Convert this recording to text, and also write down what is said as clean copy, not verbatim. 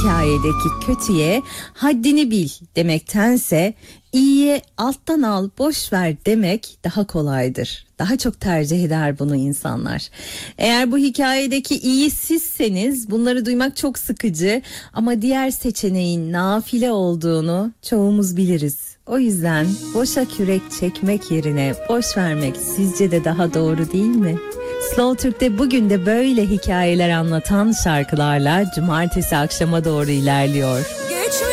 hikayedeki kötüye haddini bil demektense iyiye alttan al, boş ver demek daha kolaydır. Daha çok tercih eder bunu insanlar. Eğer bu hikayedeki iyi sizseniz bunları duymak çok sıkıcı ama diğer seçeneğin nafile olduğunu çoğumuz biliriz. O yüzden boşa kürek çekmek yerine boş vermek sizce de daha doğru değil mi? Slow Türk'te bugün de böyle hikayeler anlatan şarkılarla cumartesi akşama doğru ilerliyor.